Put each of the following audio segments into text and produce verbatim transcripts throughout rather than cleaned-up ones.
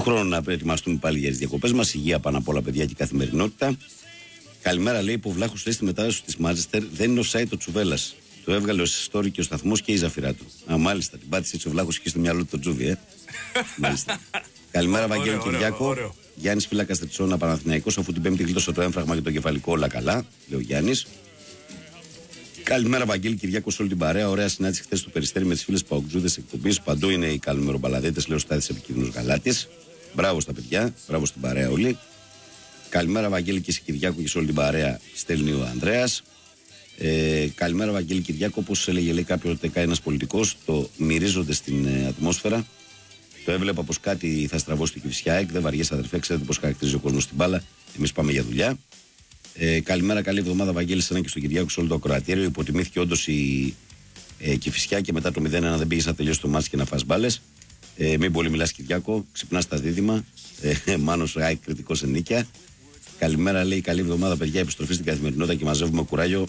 του χρόνου να ετοιμαστούμε πάλι για τις διακοπές μας. Υγεία πάνω απ' όλα, παιδιά, και καθημερινότητα. Καλημέρα, λέει, που ο Βλάχος λέει στη μετάδοση της Μάντσεστερ δεν είναι offside ο Τσουβέλλας. Το έβγαλε ο Σιστόρη και ο σταθμός και η Ζαφυρά του. Α, μάλιστα, την πάτησε έτσι ο Βλάχος και στο μυαλό του το Τζούβι, ε. Μάλιστα. Καλημέρα, Βαγγέλη Κυριάκο. Γιάννης Φύλακας Τριτσόνα Παναθηναϊκός, αφού την Πέμπτη γλίτωσε το έμφραγμα και το κεφαλικό, όλα καλά, λέει ο Γιάννης. Καλημέρα, Βαγγέλη Κυριάκο, σε όλη την παρέα. Ωραία συνάντηση χθες στο Περιστέρι με τις φίλες Παοκτζούδες εκπομπής. Παντού είναι οι καλημεροπαλαδίτες, λέει ο Στάθης Επικίνδυνος Γαλάτης. Μπράβο στα παιδιά, μπράβο στην παρέα όλοι. Καλημέρα, Βαγγέλη και σε Κυριάκο, και σε όλη την παρέα, στέλνει ο Ανδρέας. Ε, καλημέρα, Βαγγέλη Κυριάκο, όπως έλεγε, λέει, κάποτε ένας πολιτικός, το μυρίζονται στην ε, ατμόσφαιρα. Το έβλεπα πως κάτι θα στραβώσει το Κηφισιά. Δεν βαριέσαι, αδερφέ, ξέρετε πως χαρακτηρίζει ο κόσμος στην μπάλα. Εμείς πάμε για δουλειά. Ε, καλημέρα, καλή εβδομάδα, Βαγγέλη, σένα και στον Κυριάκο, σε όλο το ακροατήριο. Υποτιμήθηκε όντως η ε, Κηφισιά και μετά το μηδέν ένα δεν πήγες να τελειώσει το μάτς και να φας μπάλες. Ε, μην πολύ μιλάς, Κυριάκο, ξυπνάς τα δίδυμα. Ε, Μάνος Ράικ, κριτικός ενίκια. Καλημέρα, λέει, καλή εβδομάδα, παιδιά. Επιστροφή στην καθημερινότητα και μαζεύουμε κουράγιο.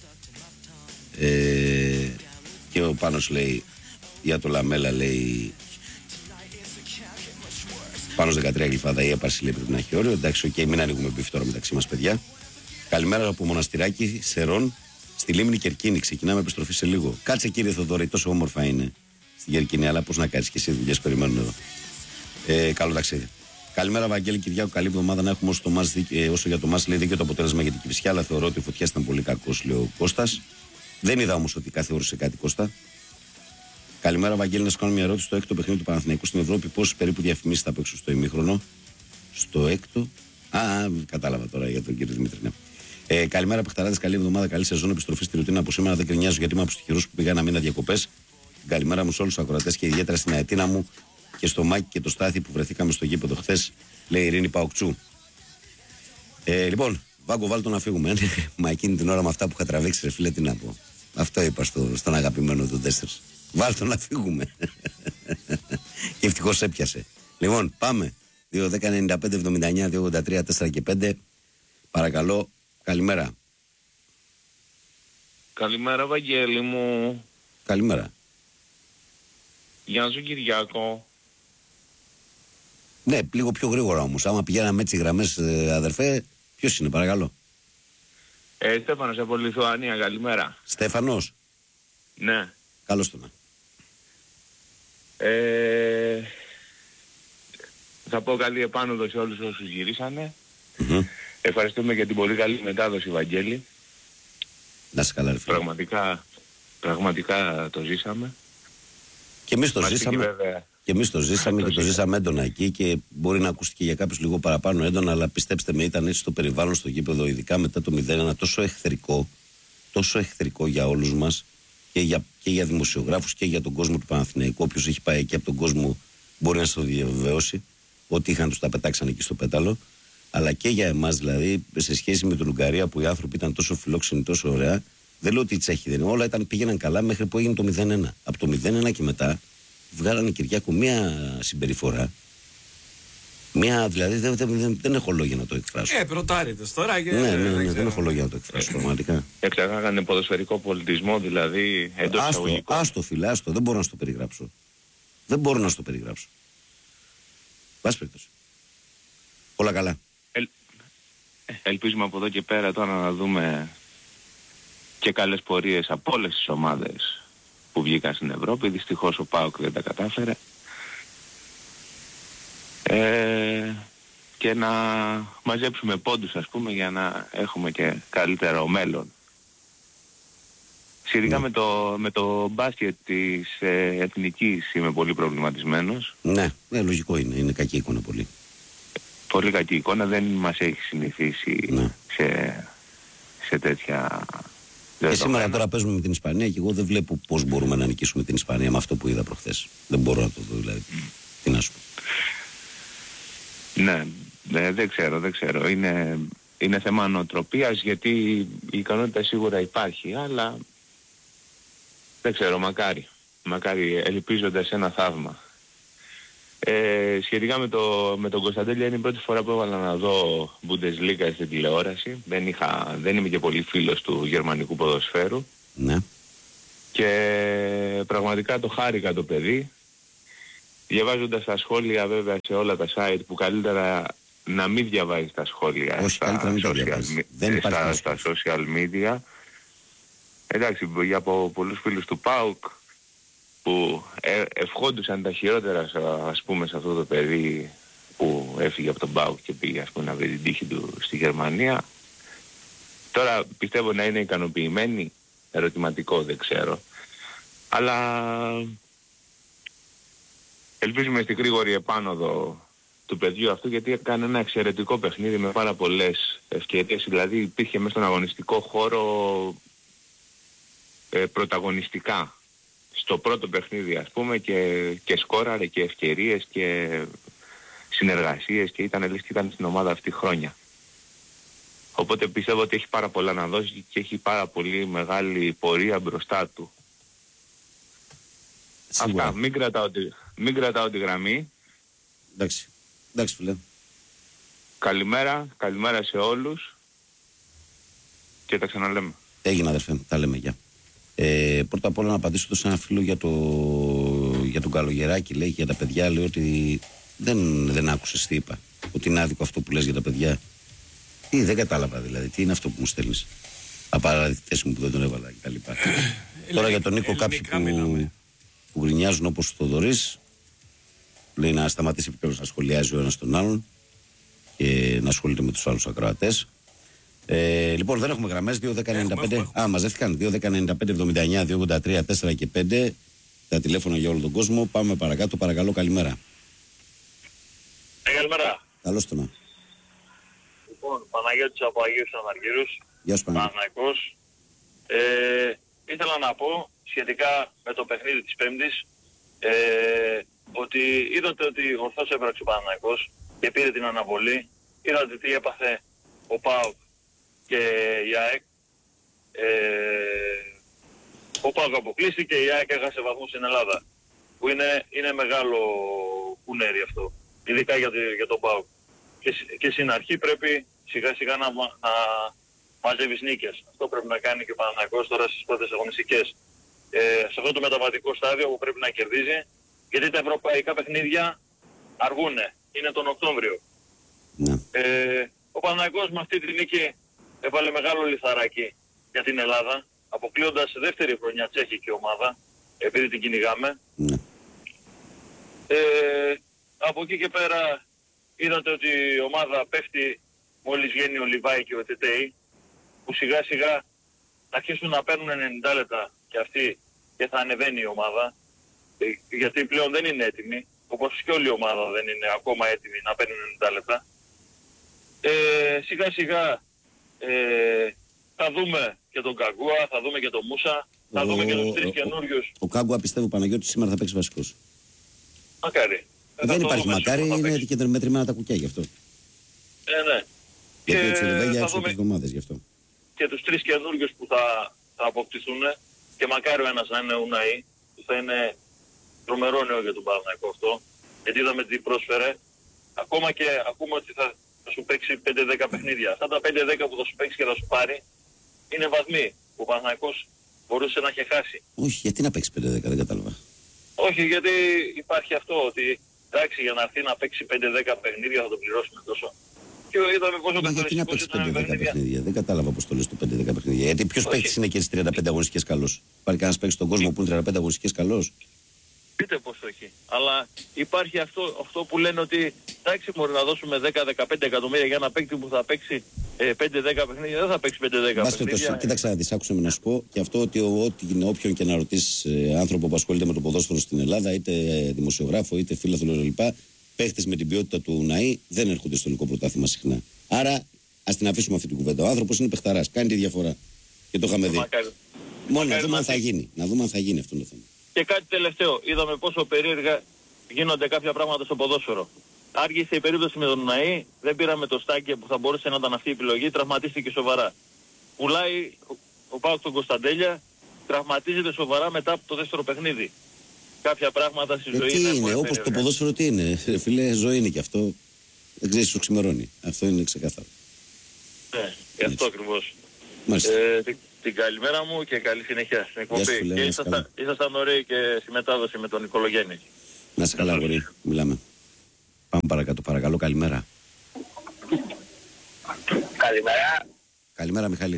Ε, και ο Πάνος λέει για το Λαμέλα, λέει, Πάνος δεκατρία γλυφάδα, η έπαρση, λέει, πρέπει να έχει όριο. Εντάξει, οκ, okay, μην ανοίγουμε μπιφ τώρα μεταξύ μας, παιδιά. Καλημέρα από Μοναστηράκι, Σερών, στη Λίμνη Κερκίνη. Ξεκινάμε επιστροφή σε λίγο. Κάτσε, κύριε Θοδωρή, τόσο όμορφα είναι στην Κερκίνη, αλλά πώς να κάτσεις και εσύ, δουλειές περιμένουν εδώ. Ε, καλό ταξίδι. Καλημέρα, Βαγγέλη Κυριάκο, καλή εβδομάδα να έχουμε όσο, το μας, ε, όσο για το μας λέει δίκαιο το αποτέλεσμα για την Κηφισιά, αλλά θεωρώ ότι η φωτιά ήταν πολύ κακός, λέει ο Κώστας. Δεν είδα όμως ότι καθεώρησε κάτι, Κώστα. Καλημέρα, Βαγγέλη, να σου κάνω μια ερώτηση. Στο έκτο παιχνίδι του Παναθηναϊκού στην Ευρώπη, πόσες περίπου διαφημίσεις θα παίξουν στο ημίχρονο? Στο έκτο. Α, κατάλαβα τώρα για τον κύριο Δημήτρη. Ναι. Ε, καλημέρα, Πεχταράδες, καλή εβδομάδα, καλή σεζόν, επιστροφή στη ρουτίνα από σήμερα. Δεν κρινιάζω γιατί είμαι από του τυχερούς που πήγα ένα μήνα διακοπές. Καλημέρα μου σε όλους τους ακροατές και ιδιαίτερα στην Αετίνα μου και στο Μάκη και το Στάθη που βρεθήκαμε στο γήπεδο χθες, λέει η Ειρήνη Παοκτσού. Ε, λοιπόν, Βάγκο, βάλτο να φύγουμε. Μα εκείνη την ώρα με αυτά που είχα τραβήξει, ρε φίλε, τι να πω. Αυτό είπα στο, στον αγαπημένο του Τέσσερς. Βάλτο να φύγουμε. Και ευτυχώς έπιασε. Λοιπόν, πάμε. δύο δέκα ενενήντα πέντε εβδομήντα εννιά δύο ογδόντα τρία τέσσερα και πέντε. Παρακαλώ, καλημέρα. Καλημέρα, Βαγγέλη μου. Καλημέρα. Γεια σου, Κυριάκο. Ναι, λίγο πιο γρήγορα όμως. Άμα πηγαίναμε έτσι γραμμές, αδερφέ, ποιος είναι, παρακαλώ? Ε, Στέφανος από Λιθουανία, καλημέρα. Στέφανος. Ναι. Καλώς το να. Ε, θα πω καλή επάνωδο σε όλους όσους γυρίσανε. Mm-hmm. Ευχαριστούμε για την πολύ καλή μετάδοση, Βαγγέλη. Να σε καλά, ρε φίλε. Πραγματικά, πραγματικά το ζήσαμε. Και εμείς το Μας ζήσαμε. βέβαια. Και εμείς το ζήσαμε και το ζήσαμε έντονα εκεί και μπορεί να ακούστηκε για κάποιους λίγο παραπάνω έντονα, αλλά πιστέψτε με, ήταν έτσι στο περιβάλλον, στο γήπεδο, ειδικά μετά το μηδέν ένα, τόσο εχθρικό, τόσο εχθρικό για όλους μας και για, και για δημοσιογράφους και για τον κόσμο του Παναθηναϊκού. Όποιος έχει πάει εκεί από τον κόσμο μπορεί να το διαβεβαιώσει ότι είχαν τους τα πετάξαν εκεί στο πέταλο, αλλά και για εμάς δηλαδή, σε σχέση με την Ουγγαρία που οι άνθρωποι ήταν τόσο φιλόξενοι, τόσο ωραία. Δεν λέω ότι οι Τσέχοι δεν είναι, όλα ήταν, πήγαιναν καλά μέχρι που έγινε το μηδέν ένα. Από το μηδέν ένα και μετά βγάλανε, Κυριάκο, μία συμπεριφορά. Μία, δηλαδή δεν, δεν, δεν έχω λόγια να το εκφράσω. Ε, πρωτάριδες τώρα και. Ναι, ναι, ναι, δεν, δεν έχω λόγια να το εκφράσω, πραγματικά. Εξαγάγανε ποδοσφαιρικό πολιτισμό, δηλαδή εντός εισαγωγικών. Άστο, φίλε, άστο, δεν μπορώ να στο περιγράψω. Δεν μπορώ να στο περιγράψω. Πας περιπτώσει. Όλα καλά. Ελ, ελπίζουμε από εδώ και πέρα τώρα να δούμε και καλές πορείες από όλες τις ομάδες που βγήκαν στην Ευρώπη. Δυστυχώς ο ΠΑΟΚ δεν τα κατάφερε. Ε, και να μαζέψουμε πόντους, ας πούμε, για να έχουμε και καλύτερο μέλλον. Σχετικά ναι. με, το, με το μπάσκετ της ε, εθνικής είμαι πολύ προβληματισμένος. Ναι, ναι, λογικό είναι. Είναι κακή εικόνα πολύ. Πολύ κακή εικόνα, δεν μας έχει συνηθίσει ναι. σε, σε τέτοια... Και σήμερα τώρα παίζουμε με την Ισπανία και εγώ δεν βλέπω πώς μπορούμε να νικήσουμε την Ισπανία με αυτό που είδα προχθές. Δεν μπορώ να το δω, δηλαδή. Mm. Τι να σου πω. Ναι, ναι, δεν ξέρω, δεν ξέρω. Είναι, είναι θέμα νοοτροπίας, γιατί η ικανότητα σίγουρα υπάρχει, αλλά δεν ξέρω, μακάρι. Μακάρι, ελπίζοντας ένα θαύμα. Ε, σχετικά με, το, με τον Κωνσταντέλια, είναι η πρώτη φορά που έβαλα να δω Bundesliga στην τηλεόραση. Δεν, είχα, δεν είμαι και πολύ φίλος του γερμανικού ποδοσφαίρου. Ναι. Και πραγματικά το χάρηκα το παιδί. διαβάζοντας τα σχόλια βέβαια σε όλα τα site που καλύτερα να μην διαβάζεις τα σχόλια. Όχι, στα, καλύτερα μην τα social, διαβάζεις. στα, Δεν υπάρχει στα, στα social media. Εντάξει, για από πολλούς φίλους του ΠΑΟΚ που ε, ευχόντουσαν τα χειρότερα, ας πούμε, σε αυτό το παιδί που έφυγε από τον ΠΑΟΚ και πήγε, ας πούμε, να βρει την τύχη του στη Γερμανία. Τώρα πιστεύω να είναι ικανοποιημένοι, ερωτηματικό, δεν ξέρω. Αλλά ελπίζουμε στη γρήγορη επάνωδο του παιδιού αυτού, γιατί έκανε ένα εξαιρετικό παιχνίδι με πάρα πολλές ευκαιρίες. Δηλαδή υπήρχε μέσα στον αγωνιστικό χώρο ε, πρωταγωνιστικά στο πρώτο παιχνίδι, ας πούμε, και, και σκόραρε και ευκαιρίες και συνεργασίες και ήταν, λες, και ήταν στην ομάδα αυτή χρόνια. Οπότε πιστεύω ότι έχει πάρα πολλά να δώσει και έχει πάρα πολύ μεγάλη πορεία μπροστά του. Σίγουρα. Αυτά, μην κρατάω, τη, μην κρατάω τη γραμμή. Εντάξει, εντάξει φίλε. Καλημέρα, καλημέρα σε όλους και τα ξαναλέμε. Έγινε αδερφέ, τα λέμε, γεια. Ε, πρώτα απ' όλα να απαντήσω εδώ σε ένα φίλο για, το, για τον Καλογεράκη, λέει, για τα παιδιά, λέει ότι δεν, δεν άκουσες τι είπα, ότι είναι άδικο αυτό που λες για τα παιδιά. Τι, δεν κατάλαβα δηλαδή, τι είναι αυτό που μου στέλνεις. Απαραδεκτές μου που δεν τον έβαλα και τα λοιπά. Τώρα για τον Νίκο, κάποιοι που, που γκρινιάζουν όπως ο Θοδωρής, λέει να σταματήσει επιτέλους να σχολιάζει ο ένας τον άλλον και να ασχολείται με τους άλλους ακροατές. Ε, λοιπόν, δεν έχουμε γραμμές. δύο δέκα ενενήντα πέντε. Α, μαζεύτηκαν. δύο δέκα ενενήντα πέντε εβδομήντα εννιά διακόσια ογδόντα τρία τέσσερα και πέντε. Τα τηλέφωνα για όλο τον κόσμο. Πάμε παρακάτω. Παρακαλώ, καλημέρα. Ε, καλημέρα. Καλώς το να. Λοιπόν, Παναγιώτης από Αγίους Αναργύρους. Γεια σου, Παναγιώτη. Παναγικός. Ε, ήθελα να πω σχετικά με το παιχνίδι της Πέμπτης ε, ότι είδατε ότι ορθώς έπραξε ο Παναγικός και πήρε την αναβολή. Είδατε τι έπαθε ο ΠΑΟΚ και η ΑΕΚ. Ε, ο ΠΑΟΚ αποκλείστηκε, η ΑΕΚ έχασε βαθμούς στην Ελλάδα. Που είναι, είναι μεγάλο κουνέρι αυτό. Ειδικά για, για τον ΠΑΟΚ. Και, και στην αρχή πρέπει σιγά σιγά να, να μαζεύεις νίκες. Αυτό πρέπει να κάνει και ο Παναθηναϊκός τώρα στις πρώτες αγωνιστικές. Ε, σε αυτό το μεταβατικό στάδιο που πρέπει να κερδίζει, γιατί τα ευρωπαϊκά παιχνίδια αργούνε. Είναι τον Οκτώβριο. Ναι. Ε, ο Παναθηναϊκός με αυτή τη νίκη έβαλε μεγάλο λιθαράκι για την Ελλάδα, αποκλείοντας δεύτερη χρονιά τσέχικη ομάδα, επειδή την κυνηγάμε. Ναι. Ε, από εκεί και πέρα είδατε ότι η ομάδα πέφτει μόλις βγαίνει ο Λιβάη και ο Τετέι, που σιγά σιγά θα αρχίσουν να παίρνουν ενενήντα λεπτά και αυτοί και θα ανεβαίνει η ομάδα, ε, γιατί πλέον δεν είναι έτοιμη, όπως και όλη η ομάδα δεν είναι ακόμα έτοιμη να παίρνουν ενενήντα λεπτά. Ε, σιγά σιγά ε, θα δούμε και τον Καγκούα, θα δούμε και τον Μούσα, θα ο, δούμε και τους τρεις καινούριους. Ο, ο Κάγκουα πιστεύω, Παναγιώτη, σήμερα θα παίξει βασικός. Μακάρι. Δεν υπάρχει μακάρι, είναι και μετρημένα τα κουκιά γι' αυτό. Ε, ναι. Γιατί έτσι λέει για έξω δούμε... τις εβδομάδες γι' αυτό. Και τους τρεις καινούριους που θα, θα αποκτηθούν, και μακάρι ο ένας να είναι ο Ουναή, που θα είναι τρομερό νέο για τον Παναθηναϊκό αυτό, γιατί είδαμε τι πρόσφερε. Ακόμα και ακούμε ότι θα, θα σου παίξει πέντε δέκα παιχνίδια. Αυτά τα πέντε δέκα που θα σου παίξει και θα σου πάρει είναι βαθμοί που ο Παναθηναϊκός μπορούσε να έχει χάσει. Όχι, γιατί να παίξει πέντε δέκα, δεν κατάλαβα. Όχι, γιατί υπάρχει αυτό ότι εντάξει, για να έρθει να παίξει πέντε δέκα παιχνίδια θα το πληρώσουμε τόσο. Και είδαμε πόσο Μα γιατί να παίξει πέντε δέκα παιχνίδια, δεν κατάλαβα πώς το λες το πέντε δέκα παιχνίδια. Γιατί ποιος παίκτης είναι και στις τριάντα πέντε αγωνιστικές καλός. Υπάρχει κανένας παίκτης στον κόσμο που είναι τριάντα πέντε αγωνιστικές καλός. Πείτε πως όχι. Αλλά υπάρχει αυτό, αυτό που λένε ότι εντάξει, μπορεί να δώσουμε δέκα με δεκαπέντε εκατομμύρια για ένα παίκτη που θα παίξει ε, πέντε δέκα παιχνίδια. Δεν θα παίξει πέντε δέκα παιχνίδια. Κοίταξα να δεις, άκουσα με να σου πω και αυτό ότι ό,τι όποιον και να ρωτήσεις ε, άνθρωπο που ασχολείται με το ποδόσφαιρο στην Ελλάδα, είτε δημοσιογράφο είτε φίλαθλο κλπ. Παίχτες με την ποιότητα του Ουναή δεν έρχονται στο ελληνικό πρωτάθλημα συχνά. Άρα ας την αφήσουμε αυτή την κουβέντα. Ο άνθρωπος είναι παιχταράς, κάνει τη διαφορά. Και το είχαμε δει. Μακάρι. Μόνο Μακάρι να δούμε αν θα γίνει. Να δούμε αν θα γίνει αυτό το θέμα. Και κάτι τελευταίο. Είδαμε πόσο περίεργα γίνονται κάποια πράγματα στο ποδόσφαιρο. Άργησε η περίπτωση με τον Ουναή, δεν πήραμε το Στάκια που θα μπορούσε να ήταν αυτή η επιλογή, τραυματίστηκε σοβαρά. Πουλάει ο, ο Πάοκ τον Κωνσταντέλια, τραυματίζεται σοβαρά μετά από το δεύτερο παιχνίδι. Κάποια πράγματα στη ζωή τι είναι, είναι, όπως το ποδόσφαιρο τι είναι. Φίλε, ζωή είναι και αυτό. Δεν ξέρεις, σου ξημερώνει. Αυτό είναι ξεκάθαρο. Ναι, γι' αυτό ακριβώς. Ε, την, την καλημέρα μου και καλή συνέχεια στην εκπομπή. Και ήσασταν, ήσασταν ωραίοι και στη μετάδοση με τον Νικολογέννη. Να σε καλά, αγόρι. Μιλάμε. Πάμε παρακάτω, παρακαλώ. Καλημέρα. Καλημέρα. Καλημέρα, Μιχάλη.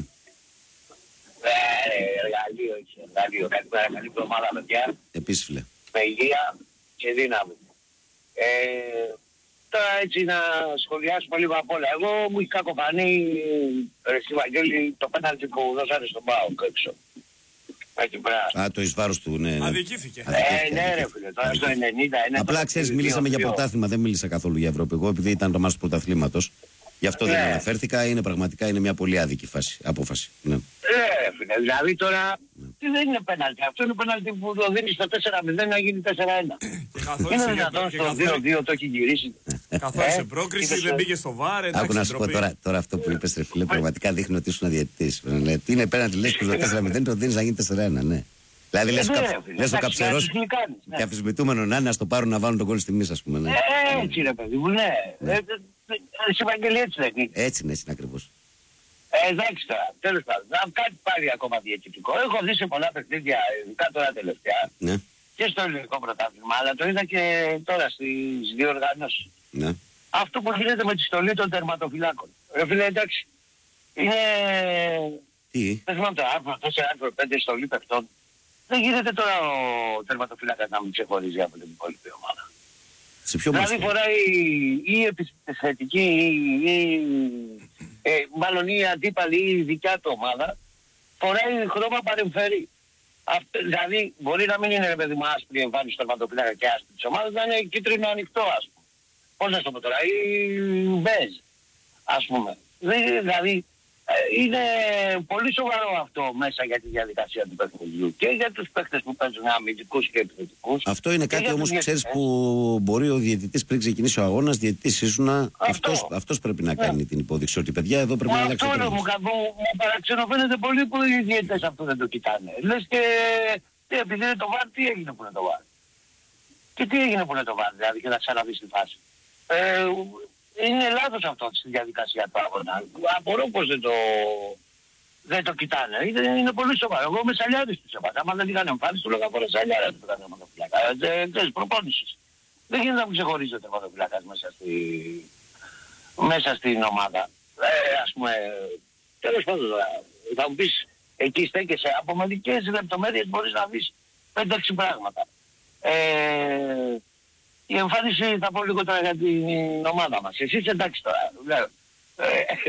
Ε, εργαλείο, εργαλείο. Καλημέρα, καλή εβδομάδα, παιδιά. Επίσης, φίλε. Με υγεία και δύναμη. Ε, τώρα έτσι να σχολιάσουμε λίγο απ' όλα. Εγώ μου έχει κακοφανεί, ρε Βαγγέλη, το πέναλτι που δώσανε στον ΠΑΟΚ έξω. Εκεί πέρα. Α, το εις βάρος του, ναι. ναι. Αδικήθηκε. Ε, ναι, ρε φίλε, τώρα στο ενενήντα είναι. Απλά ξέρεις, μιλήσαμε για πρωτάθλημα, δεν μίλησα καθόλου για Ευρώπη. Εγώ, επειδή ήταν το μάτς του πρωταθλήματος, γι' αυτό δεν Ναι. αναφέρθηκα. Είναι πραγματικά είναι μια πολύ άδικη φάση, απόφαση. Ναι. Ε, φίλε, δηλαδή τώρα τι δεν είναι πέναλτι. Αυτό είναι πέναλτι που το δίνει στο τέσσερα μηδέν να γίνει τέσσερα ένα. Και Είναι καθόρισε, δυνατόν και στο δύο δύο το έχει γυρίσει. καθόρισε Ε, πρόκριση, είδες, δεν ε, πήγε στο βάρ. Εντάξει, Άκου να σου πω ντροπή. τώρα, τώρα αυτό που είπες, ρε φίλε, πραγματικά δείχνει ότι ήσουν διαιτητής. Λέει, τι είναι πέναντι, λες που το τέσσερα μηδέν το δίνεις να γίνει τέσσερα ένα, ναι. Δηλαδή λες, ναι, καψ, ρε, λες φίλε, το εντάξει, καψερός κάτι κάνεις, ναι. και αφισβητούμενο να είναι να στο πάρουν να βάλουν τον κόλ στη μίση, ας πούμε. Ναι. Ε, έτσι ρε παιδί μου, ναι. Ε, ε, ε, Εσύ Βαγγέλη έτσι δεν είναι. Έτσι είναι, έτσι είναι ακριβώς. Ε, εντάξει τώρα, τέλος πάντων. Να κάτι πάλι ακόμα διαιτητικό. Έχω δει σε πολλά παιχνίδια, ειδικά τώρα τελευταία, Ναι, και στο ελληνικό πρωτάθλημα, αλλά το είδα και τώρα στις διοργανώσεις. ναι. Αυτό που γίνεται με τη στολή των τερματοφυλάκων. Ρε φίλε, εντάξει, είναι... Τι, Δεν θυμάμαι το άρθρο τέσσερα, άρθρο πέντε στολή παιχτών. Δεν γίνεται τώρα ο τερματοφυλάκας να μην ξεχωρίζει από την υπόλοιπη ομάδα. σε ποιο Δηλαδή μάτς? φοράει η επιθετική ή, ή ε, μάλλον η αντίπαλη ή η δικιά του ομάδα, φοράει χρώμα παρεμφερή. Αυτό, δηλαδή μπορεί να μην είναι ρε παιδί μου άσπρη εμφάνιση στο τερματοφυλάκα και άσπρη της ομάδας, να είναι κίτρινο ανοιχτό ας πούμε. Πώς να το πω τώρα, ή μπέζ ας πούμε. Δηλαδή ε, είναι πολύ σοβαρό αυτό μέσα για τη διαδικασία του παιχνιδιού και για τους παίκτες που παίζουν αμυντικούς και επιθετικούς. Αυτό είναι και κάτι για όμως τους ξέρεις διαιτητές. που μπορεί ο διαιτητής πριν ξεκινήσει ο αγώνας, διαιτητής ήσουν, Αυτό. αυτός, αυτός πρέπει να Ναι. κάνει την υπόδειξη ότι παιδιά εδώ πρέπει Μα να αλλάξει αυτό ο ρε, μου, τρόπος. κα- μου, μου παραξενοφαίνεται πολύ που οι διαιτητές αυτό δεν το κοιτάνε. Λες και τι, επειδή είναι το βάρ, τι έγινε που είναι το βάρ. Και τι έγινε που είναι το βάρ, δηλαδή και να ξαναδείς τη φάση. Ε, είναι λάθος αυτό στη διαδικασία του αγώνα. Απορώ πως δεν το, δεν το κοιτάνε. Είναι, είναι πολύ σοβαρό. Εγώ με σαλιάρις τους έβαζα. Άμα δεν είχαν εμφάνιση, του λέγα φορά σαλιάρα του τερματοφυλάκα. Ε, Ξέρεις, προπόνησης. Δεν γίνεται να μου ξεχωρίζει ο τερματοφυλάκας μέσα, στη, μέσα στην ομάδα. Ε, ας πούμε, τέλος πάντων, θα μου πεις, εκεί στέκεσαι. Από μερικές λεπτομέρειες μπορείς να δεις πέντε έξι πράγματα. Ε, η εμφάνιση θα πω λίγο τώρα για την ομάδα μας. Εσείς εντάξει τώρα, λέω. Ε,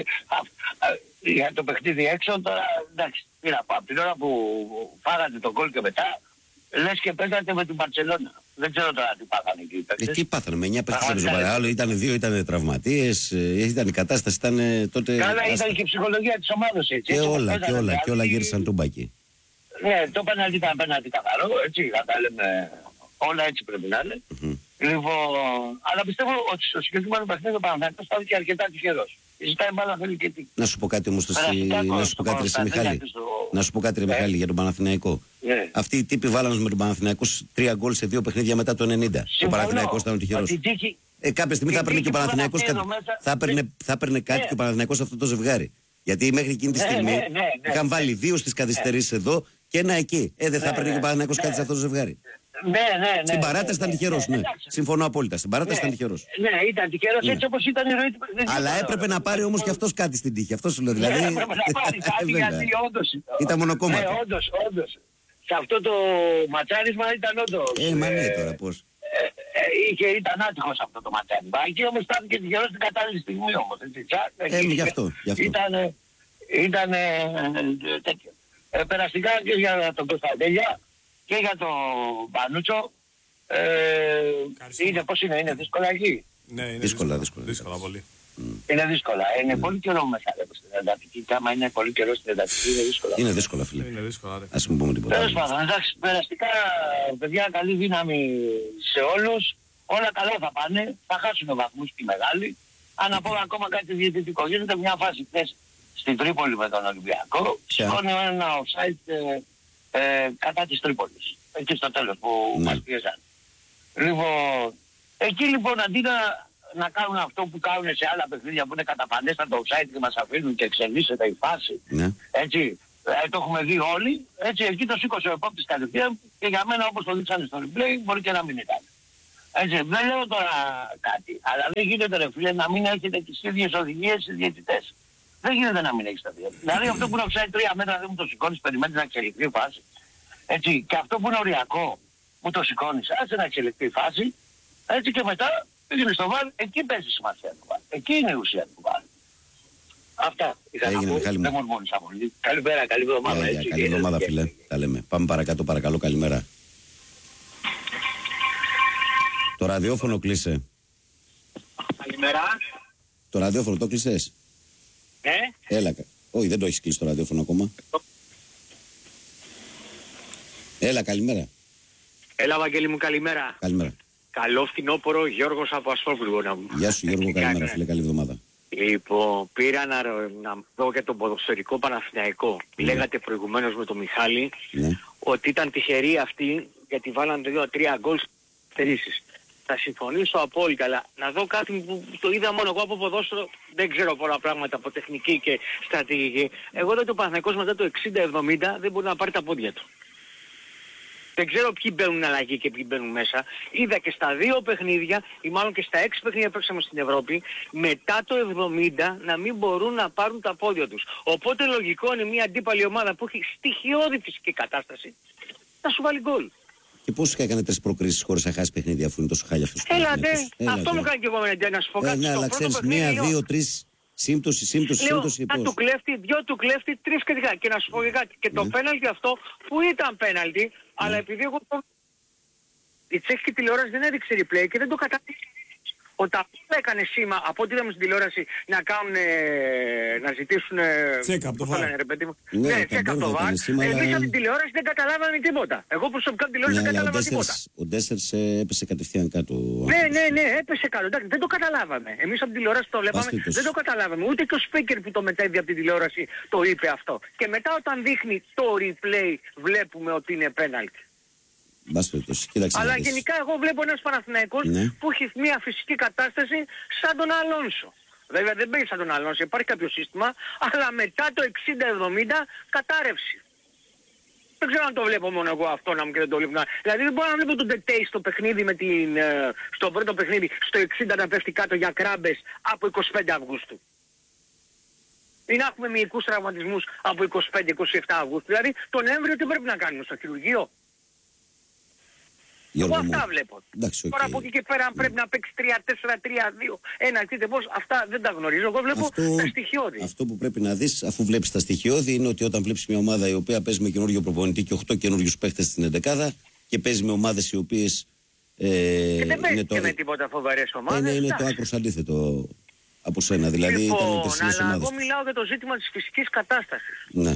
για το παιχνίδι έξω τώρα, εντάξει, τι να πω. Από την ώρα που φάγατε τον γκολ και μετά, λες και παίζατε με την Μπαρτσελώνα. Δεν ξέρω τώρα τι πάθανε εκεί οι Ε, παίκτες. τι πάθανε, με εννιά παίχτες Πραγματικά, έπαιζε ρε. άλλο, ήταν δύο, ήταν τραυματίες, ε, ήταν η κατάσταση, ήταν ε, τότε... Καλά, άστα. ήταν και η ψυχολογία της ομάδας έτσι. Και έτσι όπως όλα, και παίζανε, όλα, και όλα δηλαδή, γύρισαν τον μπάκι. Ναι, το πέναλτι ήταν πέναλτι καθαρό, έτσι, να τα λέμε όλα έτσι πρέπει να είναι. Μμμ. Λοιπόν, αλλά πιστεύω ότι στο συγκεκριμένο παιχνίδι ο Παναθηναϊκός θα και αρκετά τυχερός. Ζητάει μπάλα, θέλει και τι. Να σου πω κάτι όμως, εσύ- Περαστικά να κόσμο, σου πω κάτι ρε, εσύ, Κωνσταντίνα, Μιχάλη. και στο- Να σου πω κάτι ρε Ναι. Μιχάλη για τον Παναθηναϊκό. Ναι. Αυτοί οι τύποι βάλανε με τον Παναθηναϊκό σ- τρία γκολ σε δύο παιχνίδια μετά το ενενήντα. Ο Συμφωνώ. Παναθηναϊκός ήταν ο τυχερός. Ότι τύχη- Ε, κάποια στιγμή θα την έπαιρνε και ο τύχη που Παναθηναϊκός θα πει κάτι. εδώ μέσα- Θα έπαιρνε, θα έπαιρνε κάτι Ναι. και ο Παναθηναϊκός αυτό το ζευγάρι. Γιατί μέχρι εκείνη τη Ναι, στιγμή ναι, ναι, ναι. είχαν βάλει δύο στις καθυστερήσεις εδώ και ένα εκεί. Ε, δεν θα Ναι, έπαιρνε και ο ναι, Παναθηναϊκός ναι. κάτι σε αυτό το ζευγάρι. Ναι, ναι, ναι. Στην παράταση ναι, ήταν ναι, τυχερός, ναι. εντάξει. Συμφωνώ απόλυτα. Στην παράταση Ναι. ήταν τυχερός. Ναι, ήταν τυχερός Ναι. έτσι όπως ήταν η ροή του παιχνιδιού. Αλλά Τώρα, έπρεπε να πάρει όμως και αυτός κάτι στην τύχη. Αυτό σου λέω. Ναι, Δηλαδή. έπρεπε να πάρει κάτι Βέβαια. γιατί όντως Ήταν μονοκόμματο. Ναι, όντως, όντως. Σε αυτό το ματσάρισμα ήταν όντως. Ε, μα ναι ε, τώρα πώς. ε, ε, είχε, ήταν άτυχος αυτό το ματσάρισμα. Εκεί όμως ήταν και τυχερός στην κατάλληλη στιγμή όμως. Έτσι, τσακ, Ε, εκεί, γι' αυτό, γι' αυτό. Ήταν, ήταν ε, τέτοιο. Ε, περαστικά και για τον Κωνσταντέλια και για τον Πανούτσο. Ε, Ευχαριστούμε. είναι, πώς είναι, είναι δύσκολα εκεί. Ναι, είναι Δύσκολα, δύσκολα, δύσκολα. δύσκολα πολύ. Είναι δύσκολα. Είναι πολύ καιρό μέσα λέμε, στην εντατική. Και άμα είναι πολύ καιρό στην εντατική είναι δύσκολα. Είναι δύσκολα, φίλε. Είναι δύσκολα, ρε. Ας μην πούμε τίποτα. Τέλος άλλο. πάντων, εντάξει, περαστικά παιδιά, καλή δύναμη σε όλους. Όλα καλά θα πάνε. Θα χάσουν βαθμούς και οι μεγάλοι. Αν να πω ακόμα κάτι διαιτητικό, γίνεται μια φάση χθες στην Τρίπολη με τον Ολυμπιακό. Ποια? Σηκώνει ένα offside ε, ε, κατά της Τρίπολης. Εκεί στο τέλος που Ναι. μας πιέζαν. Λοιπόν, εκεί λοιπόν αντί να, να κάνουν αυτό που κάνουν σε άλλα παιχνίδια που είναι καταφανέστατο offside και μας αφήνουν και εξελίσσεται η φάση. Ναι. Έτσι, ε, το έχουμε δει όλοι. Έτσι, εκεί το σήκωσε ο επόπτης κατευθείαν και για μένα όπως το δείξανε στο replay μπορεί και να μην ήταν. Έτσι, δεν λέω τώρα κάτι, αλλά δεν γίνεται ρε φίλε να μην έχετε τις ίδιες οδηγίες στις διαιτητές. Δεν γίνεται να μην έχεις τα δύο. Δηλαδή αυτό που είναι offside τρία μέτρα δεν μου το σηκώνεις, περιμένεις να εξελιχθεί η φάση. Έτσι, και αυτό που είναι οριακό μου το σηκώνεις, άσε να εξελιχθεί η φάση. Έτσι και μετά πήγαινε στο βάρ, εκεί παίζει σημασία του βάρ. Εκεί είναι η ουσία του βάρ. Αυτά είχα να πω, δεν μορμόνισα πολύ. Καλημέρα, καλή εβδομάδα. Yeah, yeah, καλή εβδομάδα φίλε, τα λέμε. Πάμε παρακάτω, παρακαλώ, καλημέρα. Το ραδιόφωνο κλείσε. Καλημέρα. Το ραδιόφωνο το κλείσες? Ναι. Έλα, όχι δεν το έχεις κλείσει το ραδιόφωνο ακόμα. Έλα, καλημέρα. Έλα, Βαγγέλη μου, καλημέρα. Καλημέρα. Καλό φθινόπωρο, Γιώργος από Ασφόπουλο να μου. Γεια σου Γιώργο, καλημέρα φίλε, καλή εβδομάδα. Λοιπόν, πήρα να, να δω για τον ποδοσφαιρικό Παναθηναϊκό. Ναι. Λέγατε προηγουμένως με τον Μιχάλη Ναι. ότι ήταν τυχεροί αυτοί γιατί βάλανε δύο τρία γκολ στερήσεις. Θα συμφωνήσω απόλυτα, αλλά να δω κάτι που το είδα μόνο εγώ από ποδόσφαιρο, δεν ξέρω πολλά πράγματα από τεχνική και στρατηγική. Εγώ δεν το Παναθηναϊκός μετά το εξήντα εβδομήντα δεν μπορεί να πάρει τα πόδια του. Δεν ξέρω ποιοι μπαίνουν αλλαγή και ποιοι μπαίνουν μέσα. Είδα και στα δύο παιχνίδια, ή μάλλον και στα έξι παιχνίδια που παίξαμε στην Ευρώπη, μετά το εβδομήντα να μην μπορούν να πάρουν τα πόδια τους. Οπότε λογικό είναι μια αντίπαλη ομάδα που έχει στοιχειώδη φυσική κατάσταση να σου βάλει γκολ. Και πώς έκανε τρεις προκρίσεις χωρίς να χάσει παιχνίδι αφού είναι τόσο χάλια αυτός? Έλατε, αυτό μου κάνει και εγώ με να σου πω κάτι. Ναι, αλλά ξέρεις, μία, δύο, τρεις, σύμπτωση, σύμπτωση, σύμπτωση. Λέω, του κλέφτη, δυο του κλέφτη, τρεις και δικά. Και να σου πω και κάτι. Και το πέναλτι αυτό που ήταν πέναλτι, αλλά επειδή εγώ το... η τσέχικη τηλεόραση δεν έδειξε replay και δεν το κατάλαβε. Ο Ταπούλα έκανε σήμα, από ό,τι είδαμε στην τηλεόραση, να κάνουν, να ζητήσουν... Τσέκα από το βάρ. Ναι, τσέκα από το βάρ. Εμείς από την τηλεόραση δεν καταλάβαμε τίποτα. Εγώ προσωπικά την τηλεόραση δεν κατάλαβα τίποτα. Ο Ντέσσερς έπεσε κατευθείαν κάτω. Ναι, ναι, ναι, έπεσε κάτω. Εντάξει, δεν το καταλάβαμε. Εμείς από την τηλεόραση το βλέπαμε, δεν το καταλάβαμε. Ούτε και ο speaker που το μετέβη από την τηλεόραση το είπε αυτό. Και μετά όταν δείχνει το replay βλέπουμε ότι είναι πέναλτι. Κοίταξε, αλλά γενικά εγώ βλέπω ένας Παναθηναϊκός ναι. που έχει μια φυσική κατάσταση σαν τον Αλόνσο. Βέβαια δεν παίζει σαν τον Αλόνσο, υπάρχει κάποιο σύστημα, αλλά μετά το εξήντα εβδομήντα κατάρρευση. Δεν ξέρω αν το βλέπω μόνο εγώ αυτό να μου και δεν το βλέπω. Δηλαδή δεν μπορώ να βλέπω τον Τετέι στο παιχνίδι με την, στο πρώτο παιχνίδι στο εξήντα να πέφτει κάτω για κράμπες από είκοσι πέντε Αυγούστου. Ή να έχουμε μυϊκούς τραυματισμούς από είκοσι πέντε είκοσι επτά Αυγούστου. Δηλαδή τον Νοέμβριο τι πρέπει να κάνουμε στο χειρουργείο? Εγώ αυτά βλέπω. Εντάξει, okay. Τώρα από εκεί και πέρα αν πρέπει να παίξει τρία τέσσερα τρία δύο ένα δείτε πώς, αυτά δεν τα γνωρίζω. Εγώ βλέπω αυτό, τα στοιχειώδη. Αυτό που πρέπει να δεις αφού βλέπεις τα στοιχειώδη είναι ότι όταν βλέπεις μια ομάδα η οποία παίζει με καινούριο προπονητή και οκτώ καινούριους παίχτες στην εντεκάδα και παίζει με ομάδες οι οποίες ε, και δεν παίζει το, και με τίποτα φοβερές ομάδες. Είναι, είναι το άκρος αντίθετο από σένα. Δηλαδή λοιπόν, ήταν τεσσάρες ομάδες. Εγώ μιλάω για το ζήτημα της φυσικής κατάστασης. Ναι.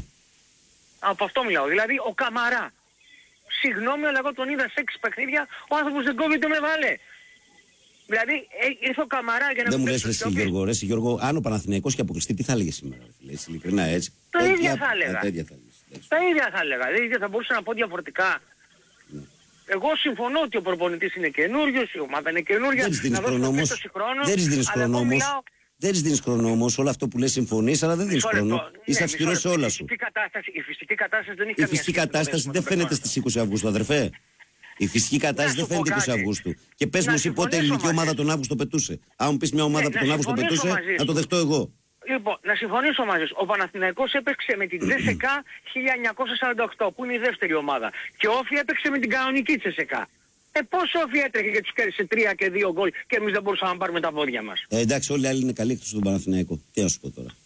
Από αυτό μιλάω. Δηλαδή ο Καμαρά. Συγγνώμη, αλλά εγώ τον είδα σε έξι παιχνίδια, ο άνθρωπος δεν κόβεται με βάλε. Δηλαδή, ήρθε ο Καμαρά για να... Δεν μου λες εσύ Γιώργο, ρε, Γιώργο, αν ο Παναθηναϊκός και αποκλειστεί, τι θα έλεγε σήμερα, φίλε, έτσι, ειλικρινά, έτσι. Το ίδια θα έλεγα. Τα ίδια θα έλεγα, δεν θα μπορούσα να πω διαφορετικά. Ναι. Εγώ συμφωνώ ότι ο προπονητής είναι καινούριος, η ομάδα είναι καινούρια, να δώσουμε πέτωση χρόνο, δεν της δίνεις χρόνο όμως. Δεν της δίνεις χρόνο όμως, όλο αυτό που λες συμφωνείς, αλλά δεν δίνεις χρόνο. Είσαι αυστηρός σε όλα σου. Η φυσική κατάσταση δεν έχει Η φυσική κατάσταση δεν φαίνεται στις είκοσι Αυγούστου, αδερφέ. Η φυσική κατάσταση δεν φαίνεται είκοσι Αυγούστου. Και πες μου εσύ πότε η ελληνική ομάδα τον Αύγουστο πετούσε. Αν μου πεις μια ομάδα που τον Αύγουστο πετούσε, να το δεχτώ εγώ. Λοιπόν, να συμφωνήσω μαζί σου. Ο Παναθηναϊκός έπαιξε με την Τσέσεκα χίλια εννιακόσια σαράντα οκτώ, που είναι η δεύτερη ομάδα. Και ο Όφη έπαιξε με την κανονική Τσέσεκα. Ε, πόσο Όφη έτρεχε και τους κέρδισε τρία και δύο γκολ και εμείς δεν μπορούσαμε να πάρουμε τα πόδια μας. Ε, εντάξει, όλοι οι άλλοι είναι καλοί εκτός στον Παναθηναϊκό. Τι να σου πω τώρα.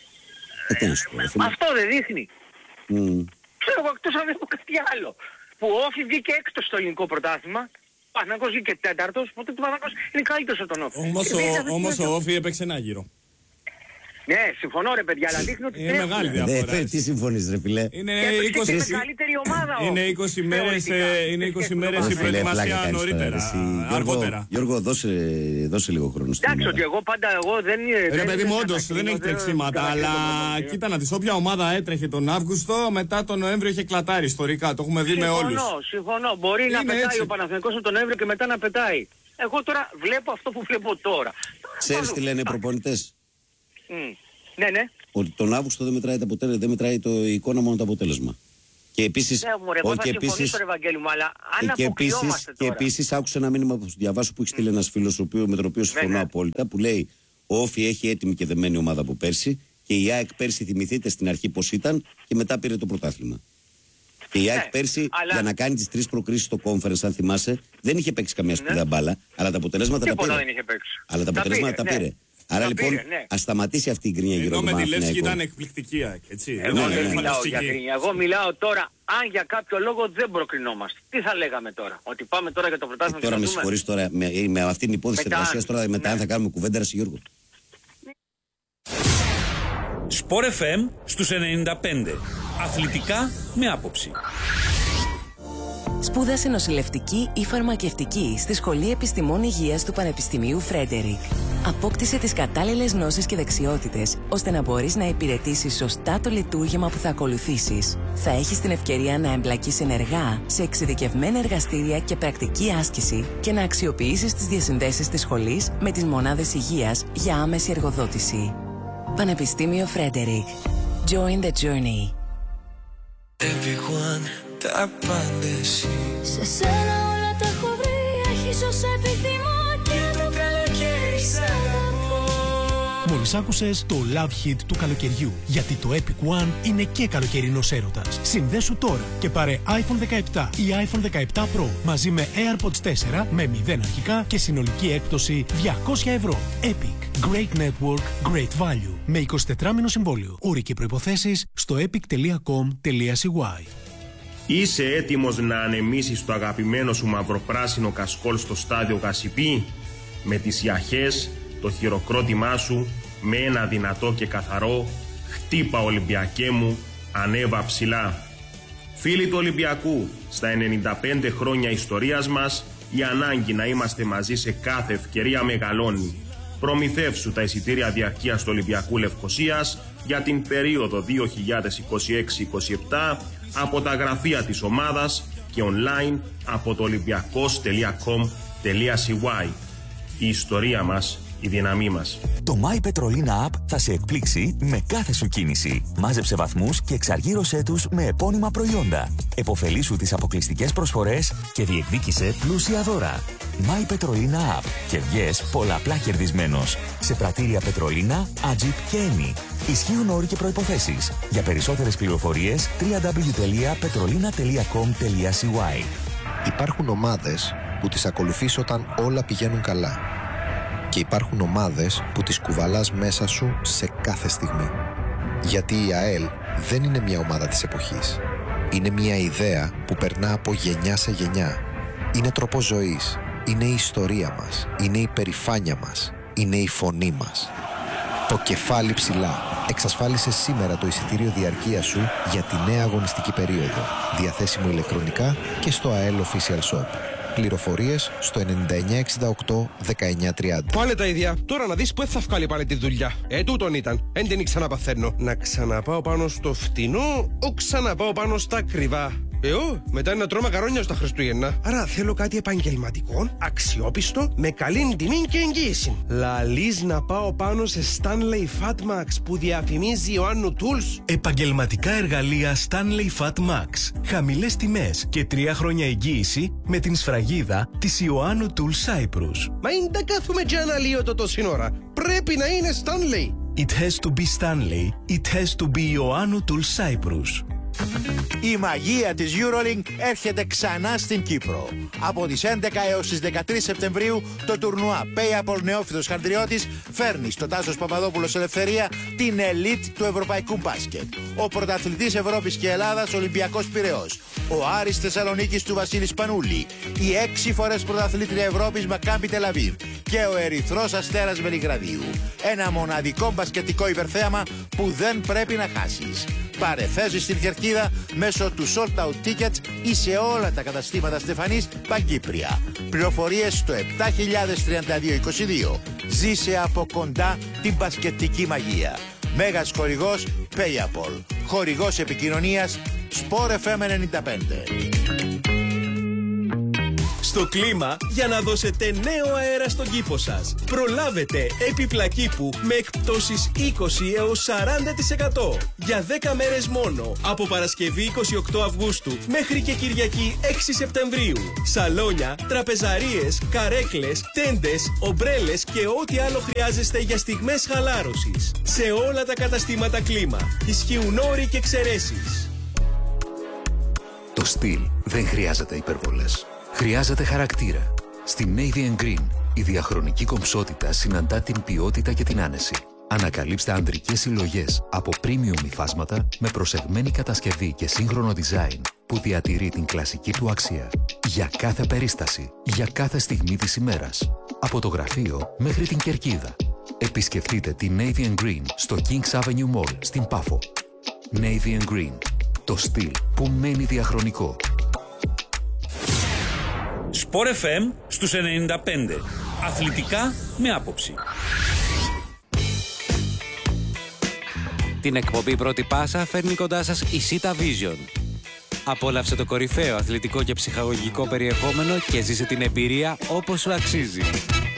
Ε, τι να σου πω, ε, αυτό δεν δείχνει. Mm. Ξέρω εγώ εκτός αν έχω κάτι άλλο. Που ο Όφη βγήκε έκτος στο ελληνικό πρωτάθλημα. Ο Παναθηναϊκός βγήκε τέταρτος. Οπότε το Παναθηναϊκός είναι καλύτερος από τον Όφη. Όμως ο, όμως ο Όφη έπαιξε ένα γύρο. Ναι, συμφωνώ ρε παιδιά, αλλά δείχνει ότι είναι μεγάλη διαφορά. Ε, τι συμφωνείς ρε φίλε. Είναι είκοσι, μεγαλύτερη ομάδα, είναι είκοσι μέρες, είναι είκοσι μέρες η προετοιμασία νωρίτερα, αργότερα. Γιώργο, δώσε, δώσε λίγο χρόνο. Εντάξει, ότι εγώ πάντα εγώ δεν είναι... Ρε παιδί μου, όντως δεν έχει τρεξίματα, αλλά κοίτα να δεις, όποια ομάδα έτρεχε τον Αύγουστο, μετά τον Νοέμβριο είχε κλατάρει ιστορικά, το έχουμε δει με όλους. Συμφωνώ, συμφωνώ, μπορεί να πετάει ο Παναθηναϊκός τον Νοέμβριο και μετά να πετάει. Εγώ τώρα βλέπω αυτό που βλέπω τώρα. Ξέρεις τι λένε οι προπονητές? Mm. Ναι, ναι. Ότι τον Αύγουστο δεν μετράει, το αποτέλεσμα, δεν μετράει το, η εικόνα, μόνο το αποτέλεσμα. Και επίσης, ναι, μωρέ, εγώ θα συμφωνήσω, ρε Βαγγέλη μου, αλλά αν και αποκλειόμαστε επίσης, τώρα. Και επίσης άκουσα ένα μήνυμα που διαβάσω που έχει στείλει ένας φίλος με τον οποίο συμφωνώ ναι, ναι. απόλυτα, που λέει ο Όφι έχει έτοιμη και δεμένη ομάδα από πέρσι και η ΑΕΚ πέρσι, θυμηθείτε στην αρχή πώς ήταν, και μετά πήρε το πρωτάθλημα. Και η ΑΕΚ ναι, πέρσι αλλά... για να κάνει τις τρεις προκρίσεις στο conference, αν θυμάσαι, δεν είχε παίξει καμία σπουδαία ναι. μπάλα, αλλά τα αποτελέσματα τα πήρε. Δεν είχε παίξει. Αλλά τα, τα αποτελέσματα πήρε, τα πήρε. Ναι. Άρα τα λοιπόν, πήρε, ναι. ας σταματήσει αυτή η γκρίνια γύρω από τον Παναθηναϊκό. Ενώ με τη Λεύσκη ήταν εκπληκτική, έτσι. Εγώ ναι, δεν ναι, ναι. μιλάω για γκρίνια. Εγώ μιλάω τώρα, αν για κάποιο λόγο δεν προκρινόμαστε. Τι θα λέγαμε τώρα, ότι πάμε τώρα για το πρωτάθλημα ε, τώρα με συγχωρείς τώρα, με, με αυτή την υπόθεση εργασίας, τώρα μετά αν θα κάνουμε κουβέντα, ρε Γιώργο. Σπορ εφ εμ στους ενενήντα πέντε. Αθλητικά με άποψη. Σπούδασε νοσηλευτική ή φαρμακευτική στη Σχολή Επιστημών Υγείας του Πανεπιστημίου Φρέντερικ. Απόκτησε τις κατάλληλες γνώσεις και δεξιότητες, ώστε να μπορείς να υπηρετήσεις σωστά το λειτουργήμα που θα ακολουθήσεις. Θα έχεις την ευκαιρία να εμπλακείς ενεργά σε εξειδικευμένα εργαστήρια και πρακτική άσκηση και να αξιοποιήσεις τις διασυνδέσεις της σχολής με τις μονάδες υγείας για άμεση εργοδότηση. Πανεπιστήμιο Φρέντερικ. Join the journey. Everyone, τα πάντα εσύ. Σε σένα όλα τα έχω βρει, έχεις όσα επιθυμώ και το καλοκαίρι σ' αγαπώ. Μόλις άκουσες το Love Hit του καλοκαιριού, γιατί το Epic One είναι και καλοκαιρινός έρωτας. Συνδέσου τώρα και πάρε άιφον δεκαεπτά ή άιφον δεκαεπτά Pro μαζί με AirPods τέσσερα με μηδέν αρχικά και συνολική έκπτωση διακόσια ευρώ. Epic. Great Network, Great Value. Με εικοσιτετράμηνο συμβόλαιο. Όροι και προϋποθέσεις στο epic τελεία com τελεία c y. Είσαι έτοιμος να ανεμίσεις το αγαπημένο σου μαυροπράσινο κασκόλ στο στάδιο Γασιπί? Με τις ιαχές, το χειροκρότημά σου, με ένα δυνατό και καθαρό «Χτύπα Ολυμπιακέ μου, ανέβα ψηλά». Φίλοι του Ολυμπιακού, στα ενενήντα πέντε χρόνια ιστορίας μας, η ανάγκη να είμαστε μαζί σε κάθε ευκαιρία μεγαλώνει. Προμηθεύσου τα εισιτήρια διαρκείας του Ολυμπιακού Λευκωσίας για την περίοδο δύο χιλιάδες είκοσι έξι είκοσι επτά από τα γραφεία της ομάδας και online από το ολυμπιακός τελεία com τελεία c y. Η ιστορία μας, η δύναμή μας. Το My Petrolina App θα σε εκπλήξει με κάθε σου κίνηση. Μάζεψε βαθμούς και εξαργύρωσέ τους με επώνυμα προϊόντα. Εποφελήσου τις αποκλειστικές προσφορές και διεκδίκησε πλούσια δώρα. My Petrolina App και βγες πολλαπλά κερδισμένος. Σε πρατήρια Petrolina, Agip και Eni. Ισχύουν όροι και προϋποθέσεις. Για περισσότερες πληροφορίες double-u double-u double-u τελεία petrolina τελεία com τελεία c y. Υπάρχουν ομάδες που τις ακολουθείς όταν όλα πηγαίνουν καλά. Και υπάρχουν ομάδες που τις κουβαλάς μέσα σου σε κάθε στιγμή. Γιατί η ΑΕΛ δεν είναι μια ομάδα της εποχής. Είναι μια ιδέα που περνά από γενιά σε γενιά. Είναι τρόπος ζωής. Είναι η ιστορία μας. Είναι η περηφάνεια μας. Είναι η φωνή μας. Το κεφάλι ψηλά. Εξασφάλισε σήμερα το εισιτήριο διαρκείας σου για τη νέα αγωνιστική περίοδο. Διαθέσιμο ηλεκτρονικά και στο ΑΕΛ Official Shop. Πληροφορίες στο ενενήντα εννιά εξήντα οκτώ δεκαεννιά τριάντα. Πάλι τα ίδια. Τώρα να δεις που θα βγάλει πάλι τη δουλειά. Ε, τούτον ήταν. Εν την ξαναπαθαίνω. Να ξαναπάω πάνω στο φτηνό, ο ξαναπάω πάνω στα ακριβά. Εγώ, μετά είναι να τρώω μακαρόνια στα Χριστούγεννα. Άρα θέλω κάτι επαγγελματικό, αξιόπιστο, με καλή τιμή και εγγύηση. Λαλείς να πάω πάνω σε Stanley Fatmax που διαφημίζει ο Άννου Tools. Επαγγελματικά εργαλεία Stanley Fatmax. Χαμηλές τιμές και τρία χρόνια εγγύηση με την σφραγίδα της Ιωάννου Tools Cyprus. Μα είναι τα κάθουμε και αναλύω το τόση ώρα. Πρέπει να είναι Stanley. It has to be Stanley. It has to be Ιωάννου Tools Cyprus. Η μαγεία της EuroLink έρχεται ξανά στην Κύπρο. Από τις έντεκα έως τις δεκατρείς Σεπτεμβρίου το τουρνουά Payapal Νεόφυτος Χανδριώτης φέρνει στο Τάσος Παπαδόπουλος Ελευθερία την ελίτ του ευρωπαϊκού μπάσκετ. Ο πρωταθλητής Ευρώπης και Ελλάδας Ολυμπιακός Πειραιώς. Ο Άρης Θεσσαλονίκης του Βασίλη Σπανούλη. Η έξι φορές πρωταθλήτρια Ευρώπης Μακάμπι Τελαβίβ. Και ο Ερυθρός Αστέρας Βελιγραδίου. Ένα μοναδικό μπασκετικό υπερθέαμα που δεν πρέπει να χάσεις. Πάρε θέση στην κερκίδα μέσω του Sold Out Tickets ή σε όλα τα καταστήματα Στεφανής Παγκύπρια. Πληροφορίες στο επτά χιλιάδες τριάντα δύο είκοσι δύο. Ζήσε από κοντά την μπασκετική μαγεία. Μέγας χορηγός Payapal. Χορηγός επικοινωνίας Sport εφ εμ ενενήντα πέντε. στο κλίμα για να δώσετε νέο αέρα στον κήπο σας. Προλάβετε έπιπλα κήπου με εκπτώσεις είκοσι έως σαράντα τοις εκατό για δέκα μέρες μόνο, από Παρασκευή είκοσι οκτώ Αυγούστου μέχρι και Κυριακή έξι Σεπτεμβρίου. Σαλόνια, τραπεζαρίες, καρέκλες, τέντες, ομπρέλες και ό,τι άλλο χρειάζεστε για στιγμές χαλάρωσης. Σε όλα τα καταστήματα κλίμα ισχύουν όροι και εξαιρέσεις. Το στυλ δεν χρειάζεται υπερβολές. Χρειάζεται χαρακτήρα. Στη Navy and Green η διαχρονική κομψότητα συναντά την ποιότητα και την άνεση. Ανακαλύψτε ανδρικές συλλογές από premium υφάσματα με προσεγμένη κατασκευή και σύγχρονο design που διατηρεί την κλασική του αξία. Για κάθε περίσταση, για κάθε στιγμή της ημέρας. Από το γραφείο μέχρι την κερκίδα. Επισκεφτείτε τη Navy and Green στο Kings Avenue Mall στην Πάφο. Navy and Green. Το στυλ που μένει διαχρονικό. Sport εφ εμ στους ενενήντα πέντε. Αθλητικά με άποψη. Την εκπομπή Πρώτη Πάσα φέρνει κοντά σας η Sita Vision. Απόλαυσε το κορυφαίο αθλητικό και ψυχαγωγικό περιεχόμενο και ζήσε την εμπειρία όπως σου αξίζει.